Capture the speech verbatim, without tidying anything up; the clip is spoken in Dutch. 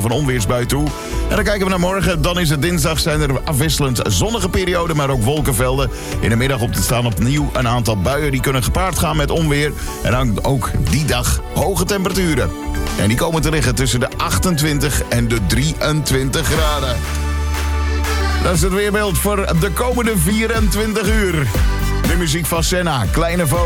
of een onweersbui toe. En dan kijken we naar morgen. Dan is het dinsdag, zijn er afwisselend zonnige perioden, maar ook wolkenvelden. In de middag op te staan opnieuw een aantal buien die kunnen gepaard gaan met onweer. En dan ook die dag hoge temperaturen. En die komen te liggen tussen de achtentwintig en de drieëntwintig graden. Dat is het weerbeeld voor de komende vierentwintig uur. De muziek van Senna, Kleine Vogel.